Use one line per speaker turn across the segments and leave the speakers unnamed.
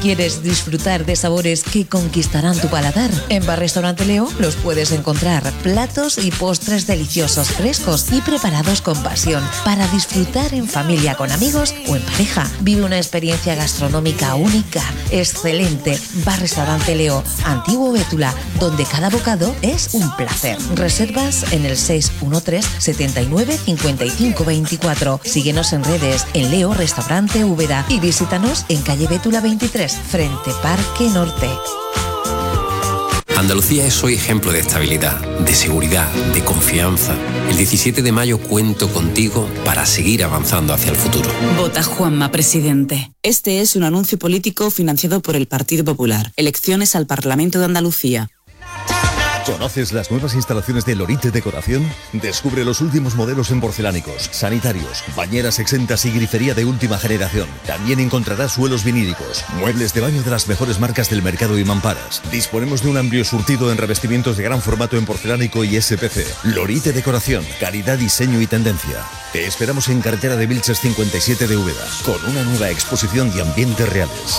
¿Quieres disfrutar de sabores que conquistarán tu paladar? En Bar Restaurante Leo los puedes encontrar platos y postres deliciosos, frescos y preparados con pasión para disfrutar en familia, con amigos o en pareja. Vive una experiencia gastronómica única, excelente. Bar Restaurante Leo, Antiguo Bétula, donde cada bocado es un placer. Reservas en el 613 79 55 24. Síguenos en redes en Leo Restaurante Úbeda y visítanos en calle Bétula 23, frente Parque Norte.
Andalucía es hoy ejemplo de estabilidad, de seguridad, de confianza. El 17 de mayo cuento contigo para seguir avanzando hacia el futuro.
Vota Juanma presidente. Este es un anuncio político financiado por el Partido Popular. Elecciones al Parlamento de Andalucía.
¿Conoces las nuevas instalaciones de Lorite Decoración? Descubre los últimos modelos en porcelánicos, sanitarios, bañeras exentas y grifería de última generación. También encontrarás suelos vinílicos, muebles de baño de las mejores marcas del mercado y mamparas. Disponemos de un amplio surtido en revestimientos de gran formato en porcelánico y SPC. Lorite Decoración, calidad, diseño y tendencia. Te esperamos en carretera de Vilches 57 de Úbeda, con una nueva exposición de ambientes reales.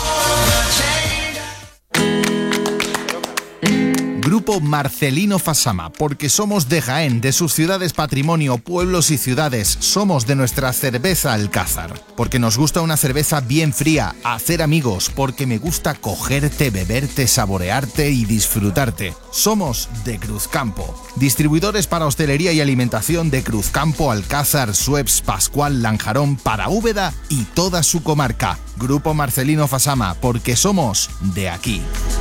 Grupo Marcelino Fasama, porque somos de Jaén, de sus ciudades patrimonio, pueblos y ciudades. Somos de nuestra cerveza Alcázar, porque nos gusta una cerveza bien fría, hacer amigos, porque me gusta cogerte, beberte, saborearte y disfrutarte. Somos de Cruzcampo, distribuidores para hostelería y alimentación de Cruzcampo, Alcázar, Sueps, Pascual, Lanjarón, para Úbeda y toda su comarca. Grupo Marcelino Fasama, porque somos de aquí.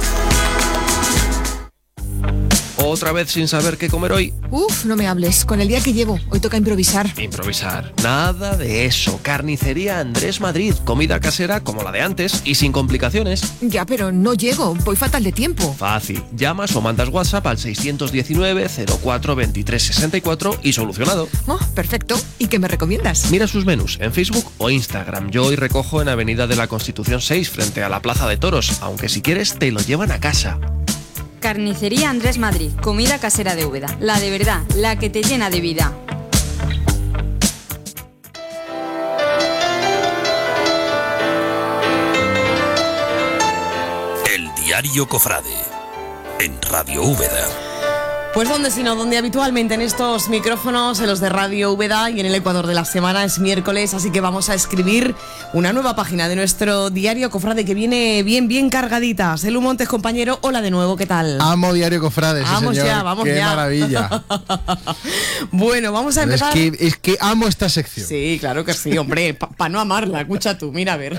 ¿Otra vez sin saber qué comer hoy?
Uf, no me hables. Con el día que llevo, hoy toca improvisar.
Improvisar. Nada de eso. Carnicería Andrés Madrid. Comida casera como la de antes y sin complicaciones.
Ya, pero no llego. Voy fatal de tiempo.
Fácil. Llamas o mandas WhatsApp al 619 04 23 64 y solucionado.
Oh, perfecto. ¿Y qué me recomiendas?
Mira sus menús en Facebook o Instagram. Yo hoy recojo en Avenida de la Constitución 6 frente a la Plaza de Toros. Aunque si quieres te lo llevan a casa.
Carnicería Andrés Madrid, comida casera de Úbeda. La de verdad, la que te llena de vida.
El Diario Cofrade, en Radio Úbeda.
Pues donde si no, donde habitualmente en estos micrófonos, en los de Radio Úbeda y en el Ecuador de la semana es miércoles, así que vamos a escribir una nueva página de nuestro Diario Cofrade que viene bien cargadita. Selu Montes, compañero, hola de nuevo, ¿qué tal?
Amo Diario Cofrade, sí,
vamos
señor.
Ya, vamos
Qué
ya.
Maravilla.
Bueno, vamos a empezar.
Es que amo esta sección.
Sí, claro que sí, hombre, para no amarla, escucha tú, mira a ver.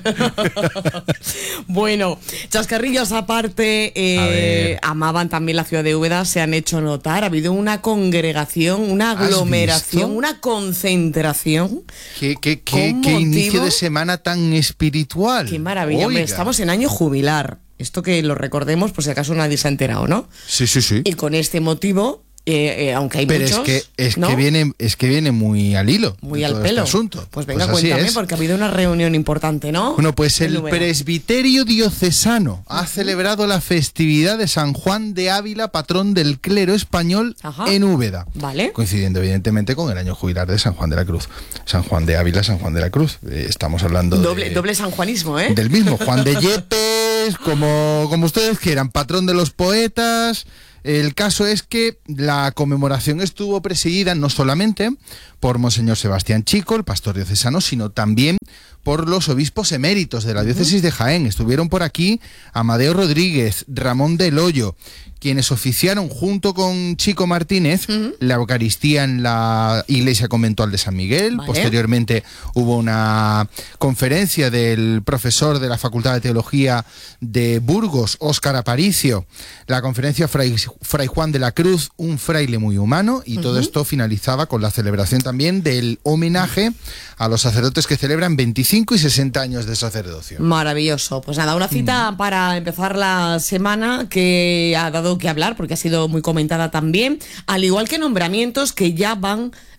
Bueno, chascarrillos aparte, amaban también la ciudad de Úbeda, se han hecho notar. Ha habido una congregación, una aglomeración, una concentración.
¿Qué inicio de semana tan espiritual?
Qué maravilla, hombre, estamos en año jubilar. Esto que lo recordemos por si acaso nadie se ha enterado, ¿no?
Sí.
Y con este motivo, aunque hay
pero
muchos,
¿no? que viene muy al hilo,
muy al pelo.
Este asunto.
Pues venga, cuéntame, porque ha habido una reunión importante, ¿no?
Bueno, pues el presbiterio diocesano ha celebrado la festividad de San Juan de Ávila, patrón del clero español, en Úbeda.
Vale.
Coincidiendo evidentemente con el año jubilar de San Juan de la Cruz. San Juan de Ávila, San Juan de la Cruz. Estamos hablando
doble sanjuanismo, ¿eh?
Del mismo, Juan de Yepes, como ustedes quieran, patrón de los poetas. El caso es que la conmemoración estuvo presidida no solamente por Monseñor Sebastián Chico, el pastor diocesano, sino también por los obispos eméritos de la diócesis de Jaén. Estuvieron por aquí Amadeo Rodríguez, Ramón del Hoyo, quienes oficiaron junto con Chico Martínez la Eucaristía en la iglesia conventual de San Miguel. Vale. Posteriormente hubo una conferencia del profesor de la Facultad de Teología de Burgos, Óscar Aparicio, la conferencia Fray Juan de la Cruz, un fraile muy humano, y todo esto finalizaba con la celebración también del homenaje a los sacerdotes que celebran 25 y 60 años de sacerdocio.
Maravilloso. Pues nada, una cita para empezar la semana que ha dado que hablar, porque ha sido muy comentada también, al igual que nombramientos que ya van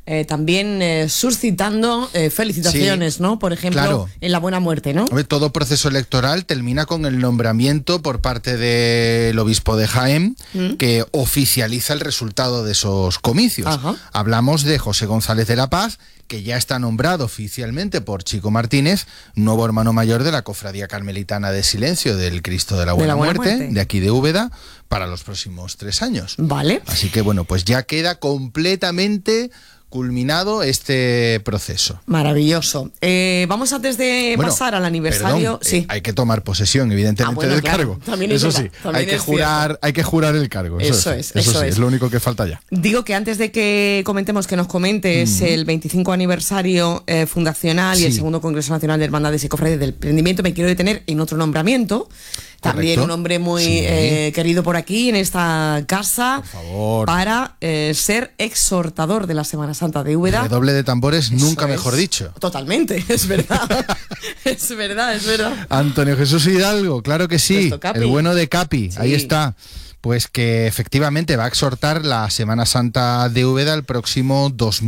también suscitando felicitaciones, ¿no? Por ejemplo,
claro,
en la Buena Muerte, ¿no?
Todo proceso electoral termina con el nombramiento por parte del obispo de Jaén, que oficializa el resultado de esos comicios.
Ajá.
Hablamos de José González de la Paz, que ya está nombrado oficialmente por Chico Martínez, nuevo hermano mayor de la Cofradía Carmelitana de Silencio del Cristo de la Buena Muerte, de aquí de Úbeda, para los próximos 3 años.
Vale.
Así que bueno, pues ya queda completamente culminado este proceso.
Maravilloso. Vamos antes de pasar al aniversario.
Perdón, hay que tomar posesión, evidentemente, del cargo.
Eso
sí, hay que jurar el cargo. Eso es lo único que falta ya.
Digo que antes de que comentemos, que nos comentes el 25 aniversario fundacional y el segundo Congreso Nacional de Hermandades y Cofradías del Emprendimiento, me quiero detener en otro nombramiento. También un hombre muy querido por aquí, en esta casa,
por favor,
para ser exhortador de la Semana Santa de Úbeda.
Redoble de tambores, nunca mejor dicho.
Totalmente, es verdad. es verdad.
Antonio Jesús Hidalgo, claro que sí. El bueno de Capi, ahí está. Pues que efectivamente va a exhortar la Semana Santa de Úbeda el próximo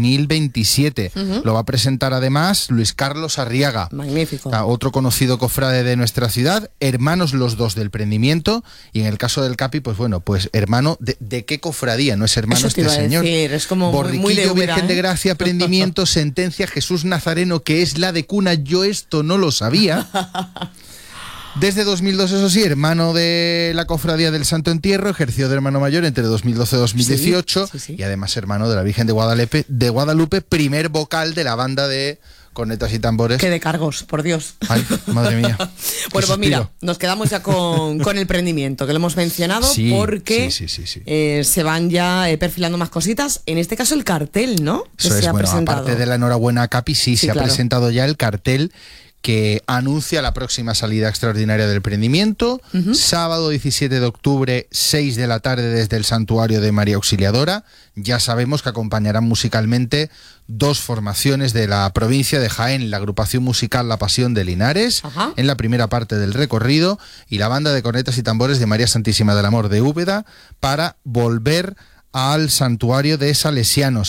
2027. Lo va a presentar además Luis Carlos Arriaga.
Magnífico.
Otro conocido cofrade de nuestra ciudad, hermanos los dos del Prendimiento, y en el caso del Capi, pues bueno, pues hermano de qué cofradía, no es hermano este señor.
Es como
Borriquillo,
muy de Úbeda,
Virgen de Gracia, Prendimiento, Sentencia, Jesús Nazareno, que es la de cuna, yo esto no lo sabía. Desde 2002, eso sí, hermano de la Cofradía del Santo Entierro, ejerció de hermano mayor entre 2012 y 2018, y además hermano de la Virgen de Guadalupe, primer vocal de la banda de cornetas y tambores.
¡Qué de cargos, por Dios!
¡Ay, madre mía!
Bueno, pues mira, nos quedamos ya con el Prendimiento, que lo hemos mencionado, porque se van ya perfilando más cositas. En este caso el cartel, ¿no? Que
eso
se
es,
ha presentado.
Aparte de la enhorabuena a Capi, se ha
claro,
presentado ya el cartel que anuncia la próxima salida extraordinaria del Prendimiento, sábado 17 de octubre, 6 de la tarde desde el Santuario de María Auxiliadora. Ya sabemos que acompañarán musicalmente 2 formaciones de la provincia de Jaén, la agrupación musical La Pasión de Linares, en la primera parte del recorrido, y la banda de cornetas y tambores de María Santísima del Amor de Úbeda, para volver al santuario de Salesianos.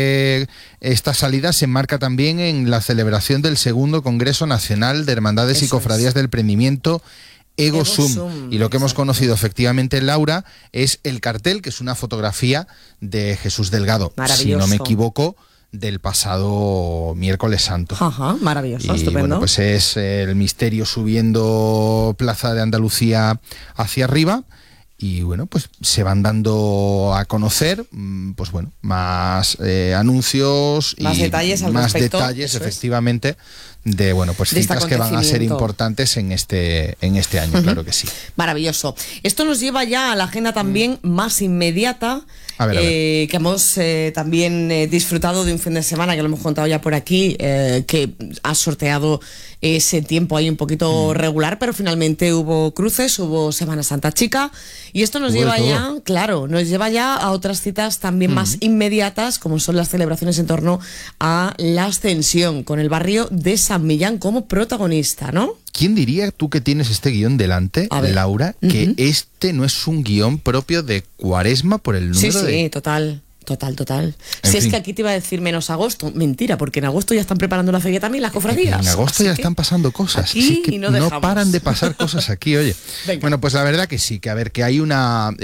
Esta salida se enmarca también en la celebración del segundo Congreso Nacional de Hermandades y Cofradías del Prendimiento, EGOSUM. Y lo que hemos conocido efectivamente, Laura, es el cartel, que es una fotografía de Jesús Delgado, si no me equivoco, del pasado miércoles santo.
Maravilloso,
y,
estupendo.
Bueno, pues es el misterio subiendo Plaza de Andalucía hacia arriba. Y bueno, pues se van dando a conocer, pues bueno, más anuncios
más
y
detalles al
más
respecto,
detalles, efectivamente, de bueno, pues citas que van a ser importantes en este año, claro que sí.
Maravilloso. Esto nos lleva ya a la agenda también más inmediata. A ver. Que hemos también disfrutado de un fin de semana, que lo hemos contado ya por aquí, que ha sorteado ese tiempo ahí un poquito regular, pero finalmente hubo cruces, hubo Semana Santa Chica, y esto nos lleva ya, nos lleva ya a otras citas también más inmediatas, como son las celebraciones en torno a la Ascensión, con el barrio de San Millán como protagonista, ¿no?
¿Quién diría, tú que tienes este guión delante, Laura, que este no es un guión propio de Cuaresma por el número de...
Sí, total. Si es que aquí te iba a decir menos agosto, mentira, porque en agosto ya están preparando la feria también las cofradías.
En agosto ya están pasando cosas.
Aquí
que no paran de pasar cosas aquí, oye. Bueno, pues la verdad que sí, que a ver, que hay una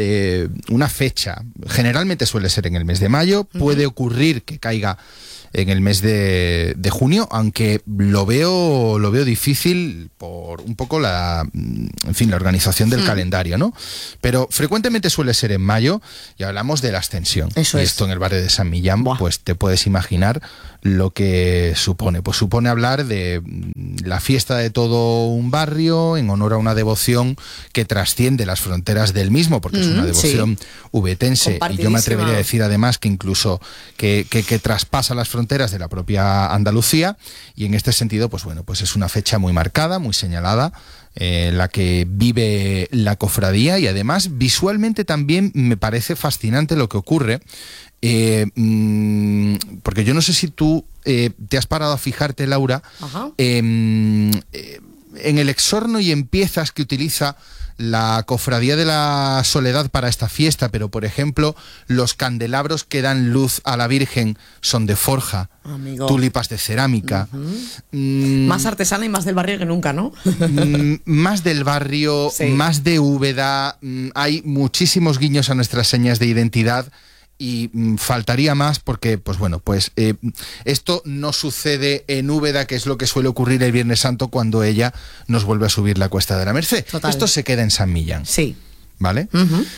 fecha, generalmente suele ser en el mes de mayo, puede ocurrir que caiga en el mes de junio, aunque lo veo difícil por un poco la organización del calendario, ¿no? Pero frecuentemente suele ser en mayo, y hablamos de la Ascensión.
Eso
y
es.
Esto en el barrio de San Millán, pues te puedes imaginar lo que supone. Pues supone hablar de la fiesta de todo un barrio en honor a una devoción que trasciende las fronteras del mismo, porque es una devoción ubetense, y yo me atrevería a decir además que incluso que traspasa las fronteras de la propia Andalucía, y en este sentido, pues bueno, pues es una fecha muy marcada, muy señalada, la que vive la cofradía, y además visualmente también me parece fascinante lo que ocurre, porque yo no sé si tú te has parado a fijarte, Laura, en el exorno y en piezas que utiliza la Cofradía de la Soledad para esta fiesta, pero por ejemplo los candelabros que dan luz a la Virgen son de forja, tulipas de cerámica.
Más artesana y más del barrio que nunca, ¿no?
Más del barrio, sí. Más de Úbeda, hay muchísimos guiños a nuestras señas de identidad. Y faltaría más porque, pues bueno, esto no sucede en Úbeda, que es lo que suele ocurrir el Viernes Santo cuando ella nos vuelve a subir la Cuesta de la Merced.
Total.
Esto se queda en San Millán.
Sí.
¿Vale?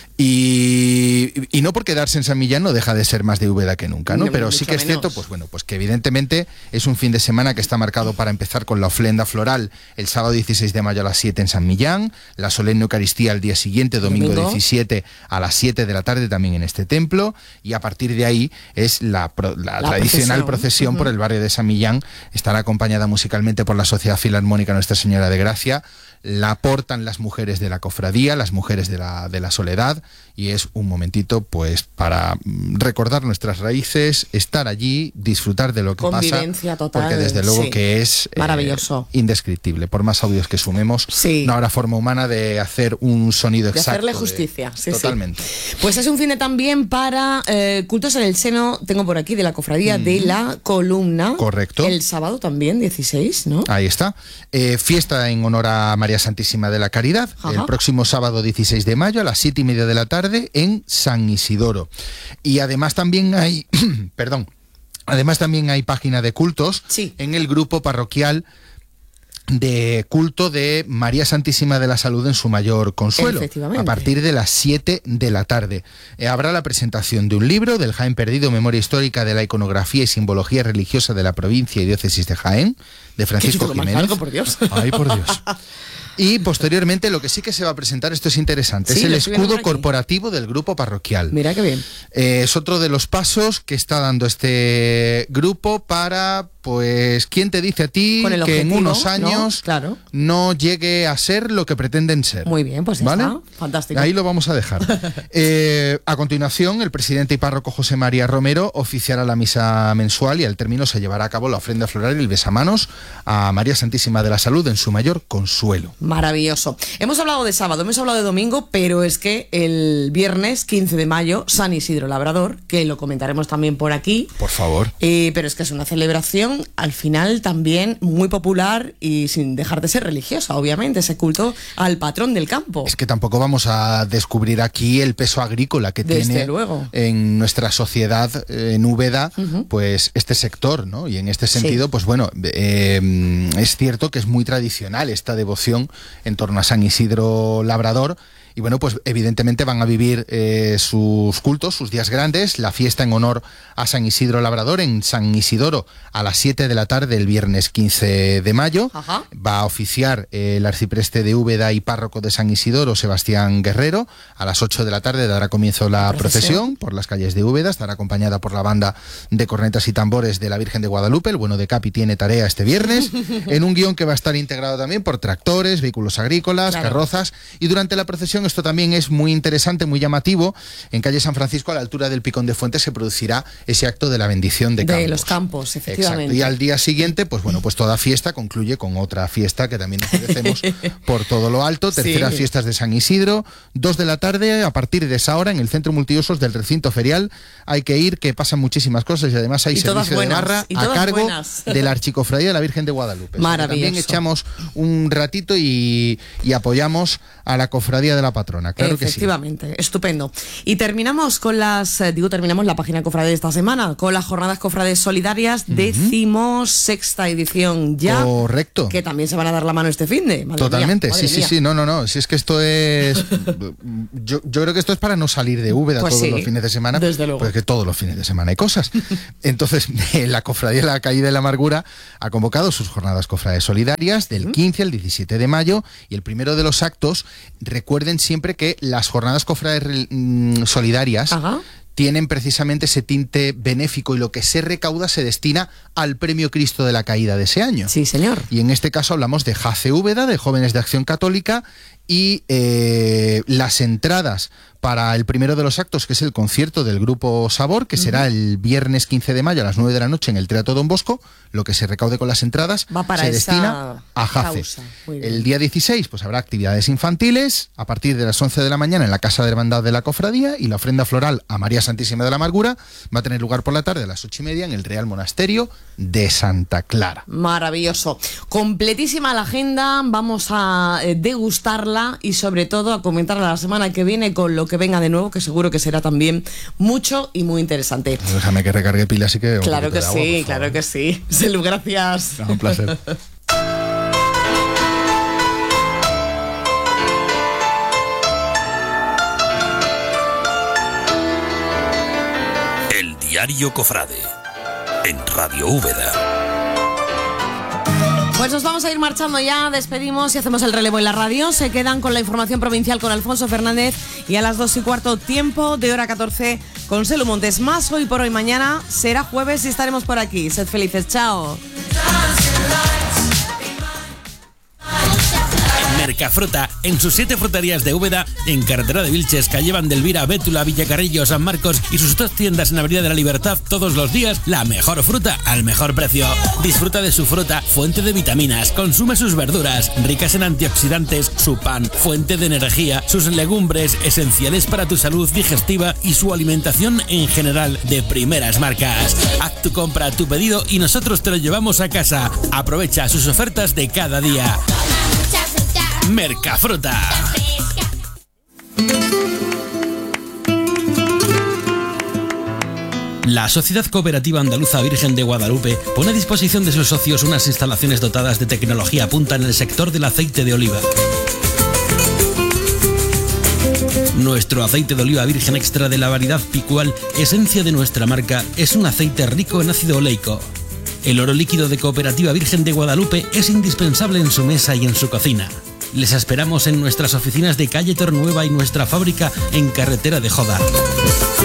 Y no por quedarse en San Millán no deja de ser más de Úbeda que nunca, ¿no? Pero sí que es cierto, pues que evidentemente es un fin de semana que está marcado para empezar con la ofrenda floral el sábado 16 de mayo a las 7 en San Millán, la solemne Eucaristía el día siguiente, domingo 17 a las 7 de la tarde también en este templo, y a partir de ahí es la tradicional procesión por el barrio de San Millán. Estará acompañada musicalmente por la Sociedad Filarmónica Nuestra Señora de Gracia. La aportan las mujeres de la cofradía, las mujeres de la Soledad, y es un momentito pues para recordar nuestras raíces, estar allí, disfrutar de lo que
Convivencia
pasa,
total,
porque desde luego
sí.
Que es
maravilloso,
indescriptible. Por más audios que sumemos,
sí.
No habrá forma humana de hacer un sonido exacto.
De hacerle justicia, sí,
totalmente.
Sí. Pues es un fin de también para cultos en el seno, tengo por aquí, de la Cofradía de la Columna.
Correcto.
El sábado también, 16, ¿no?
Ahí está. Fiesta en honor a María Santísima de la Caridad. Ajá. El próximo sábado 16 de mayo a las 7:30 de la tarde en San Isidoro. Y además también hay, también hay página de cultos en el grupo parroquial de culto de María Santísima de la Salud en su mayor consuelo, a partir de las 7 de la tarde. Habrá la presentación de un libro del Jaén Perdido, Memoria Histórica de la Iconografía y Simbología Religiosa de la Provincia y Diócesis de Jaén, de Francisco Jiménez.
Más largo, por Dios.
Ay, por Dios. Y posteriormente lo que sí que se va a presentar, esto es interesante, es el escudo corporativo del grupo parroquial.
Mira qué bien.
Es otro de los pasos que está dando este grupo para, pues, ¿quién te dice a ti que en unos años no llegue a ser lo que pretenden ser?
Muy bien, pues
¿vale?
Está fantástico.
Ahí lo vamos a dejar. A continuación, el presidente y párroco José María Romero oficiará la misa mensual y al término se llevará a cabo la ofrenda floral y el besamanos a María Santísima de la Salud en su mayor consuelo.
Maravilloso. Hemos hablado de sábado, hemos hablado de domingo, pero es que el viernes 15 de mayo, San Isidro Labrador, que lo comentaremos también por aquí.
Por favor.
Pero es que es una celebración, al final también muy popular y sin dejar de ser religiosa, obviamente, ese culto al patrón del campo.
Es que tampoco vamos a descubrir aquí el peso agrícola que tiene en nuestra sociedad, en Úbeda, pues este sector, ¿no? Y en este sentido, pues bueno, es cierto que es muy tradicional esta devoción en torno a San Isidro Labrador. Y bueno, pues evidentemente van a vivir sus cultos, sus días grandes, la fiesta en honor a San Isidro Labrador en San Isidoro a las 7 de la tarde el viernes 15 de mayo. Ajá. Va a oficiar el arcipreste de Úbeda y párroco de San Isidoro, Sebastián Guerrero. A las 8 de la tarde dará comienzo la procesión por las calles de Úbeda. Estará acompañada por la banda de cornetas y tambores de la Virgen de Guadalupe. El bueno de Capi tiene tarea este viernes en un guión que va a estar integrado también por tractores, vehículos agrícolas, carrozas. Y durante la procesión, esto también es muy interesante, muy llamativo, en calle San Francisco, a la altura del Picón de Fuentes, se producirá ese acto de la bendición de campos.
De los campos, efectivamente.
Exacto. Y al día siguiente, pues bueno, pues toda fiesta concluye con otra fiesta que también ofrecemos por todo lo alto. Terceras fiestas de San Isidro, 2 de la tarde, a partir de esa hora, en el centro multiusos del recinto ferial. Hay que ir, que pasan muchísimas cosas y además hay servicio de barra a cargo de la Archicofradía de la Virgen de Guadalupe.
Maravilloso.
También echamos un ratito y apoyamos a la cofradía de la patrona. Claro que sí.
Efectivamente, estupendo. Y terminamos con terminamos la página Cofrade de esta semana, con las jornadas Cofrades Solidarias, 16ª edición ya.
Correcto.
Que también se van a dar la mano este finde.
Totalmente, sí, no. Si es que esto es... yo creo que esto es para no salir de Úbeda todos los fines de semana.
Desde luego.
Porque todos los fines de semana hay cosas. Entonces, la Cofradía de la Caída de la Amargura ha convocado sus jornadas Cofrades Solidarias del 15 al 17 de mayo y el primero de los actos, recuerden siempre que las jornadas Cofrades Solidarias tienen precisamente ese tinte benéfico y lo que se recauda se destina al Premio Cristo de la Caída de ese año.
Sí, señor.
Y en este caso hablamos de JACE Úbeda, de Jóvenes de Acción Católica, y las entradas para el primero de los actos, que es el concierto del Grupo Sabor, que será el viernes 15 de mayo a las 9 de la noche en el Teatro Don Bosco. Lo que se recaude con las entradas se destina a JACE. El día 16 pues habrá actividades infantiles a partir de las 11 de la mañana en la Casa de Hermandad de la Cofradía, y la ofrenda floral a María Santísima de la Amargura va a tener lugar por la tarde a las 8:30 en el Real Monasterio de Santa Clara.
Maravilloso. Completísima la agenda, vamos a degustarla y sobre todo a comentarla la semana que viene con lo que venga de nuevo, que seguro que será también mucho y muy interesante.
Déjame que recargue pilas y que...
Claro que sí, claro que sí. Selu, gracias.
Un placer.
El Diario Cofrade en Radio Úbeda.
Pues nos vamos a ir marchando ya, despedimos y hacemos el relevo en la radio. Se quedan con la información provincial con Alfonso Fernández y a las 2:15 tiempo de hora 14 con Selu Montes. Más hoy por hoy, mañana será jueves y estaremos por aquí. Sed felices, chao.
Mercafruta, en sus 7 fruterías de Úbeda, en carretera de Vilches, calle Vandelvira, Bétula, Villacarrillo, San Marcos y sus 2 tiendas en Avenida de la Libertad, todos los días, la mejor fruta al mejor precio. Disfruta de su fruta, fuente de vitaminas, consume sus verduras, ricas en antioxidantes, su pan, fuente de energía, sus legumbres, esenciales para tu salud digestiva y su alimentación en general, de primeras marcas. Haz tu compra, tu pedido y nosotros te lo llevamos a casa. Aprovecha sus ofertas de cada día. Mercafruta. La Sociedad Cooperativa Andaluza Virgen de Guadalupe pone a disposición de sus socios unas instalaciones dotadas de tecnología punta en el sector del aceite de oliva. Nuestro aceite de oliva virgen extra de la variedad Picual, esencia de nuestra marca, es un aceite rico en ácido oleico. El oro líquido de Cooperativa Virgen de Guadalupe es indispensable en su mesa y en su cocina. Les esperamos en nuestras oficinas de calle Tornueva y nuestra fábrica en carretera de Joda.